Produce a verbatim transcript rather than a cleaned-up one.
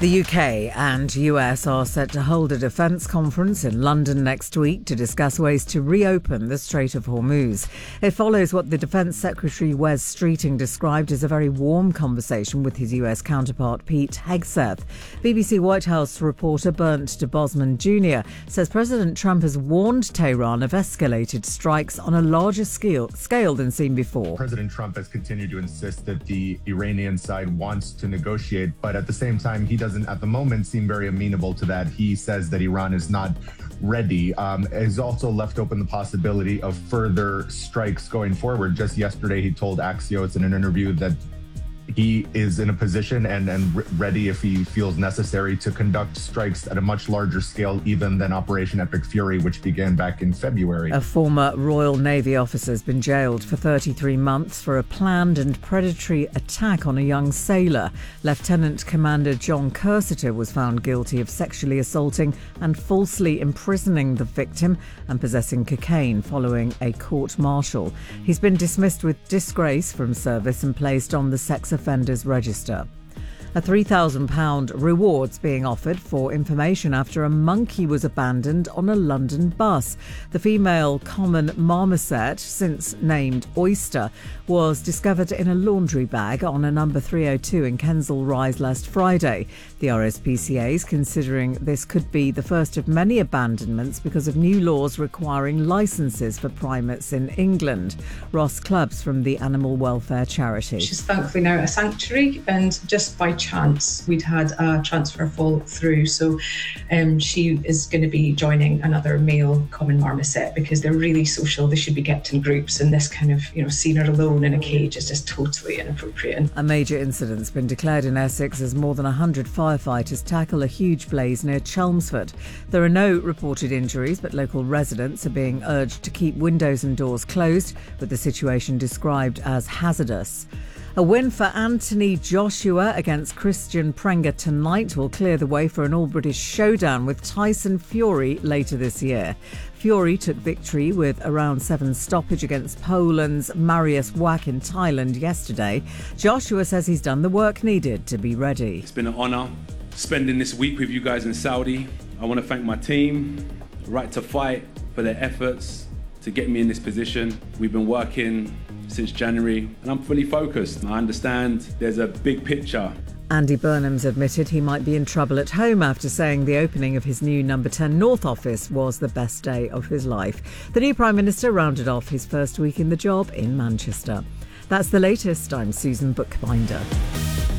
The U K and U S are set to hold a defence conference in London next week to discuss ways to reopen the Strait of Hormuz. It follows what the Defence Secretary Wes Streeting described as a very warm conversation with his U S counterpart Pete Hegseth. B B C White House reporter Bernd de Bosman Junior says President Trump has warned Tehran of escalated strikes on a larger scale, scale than seen before. President Trump has continued to insist that the Iranian side wants to negotiate, but at the same time, he doesn't at the moment seem very amenable to that. He says that Iran is not ready. Um, has also left open the possibility of further strikes going forward. Just yesterday, he told Axios in an interview that he is in a position and, and ready, if he feels necessary, to conduct strikes at a much larger scale even than Operation Epic Fury, which began back in February. A former Royal Navy officer has been jailed for thirty-three months for a planned and predatory attack on a young sailor. Lieutenant Commander John Cursiter was found guilty of sexually assaulting and falsely imprisoning the victim and possessing cocaine following a court-martial. He's been dismissed with disgrace from service and placed on the sex offenders register. A three thousand pounds reward's being offered for information after a monkey was abandoned on a London bus. The female common marmoset, since named Oyster, was discovered in a laundry bag on a number three oh two in Kensal Rise last Friday. The R S P C A is considering this could be the first of many abandonments because of new laws requiring licences for primates in England. Ross Clubbs from the Animal Welfare Charity. She's thankfully now at a sanctuary, and just by chance we'd had a transfer fall through, so um, she is going to be joining another male common marmoset because they're really social. They should be kept in groups, and this kind of, you know, seeing her alone in a cage is just totally inappropriate. A major incident's been declared in Essex as more than one hundred firefighters tackle a huge blaze near Chelmsford. There are no reported injuries, but local residents are being urged to keep windows and doors closed, with the situation described as hazardous. A win for Anthony Joshua against Christian Prenga tonight will clear the way for an all-British showdown with Tyson Fury later this year. Fury took victory with a round seven stoppage against Poland's Mariusz Wach in Thailand yesterday. Joshua says he's done the work needed to be ready. It's been an honour spending this week with you guys in Saudi. I want to thank my team, Right to Fight, for their efforts to get me in this position. We've been working since January, and I'm fully focused. I understand there's a big picture. Andy Burnham's admitted he might be in trouble at home after saying the opening of his new Number ten North office was the best day of his life. The new Prime Minister rounded off his first week in the job in Manchester. That's the latest. I'm Susan Bookbinder.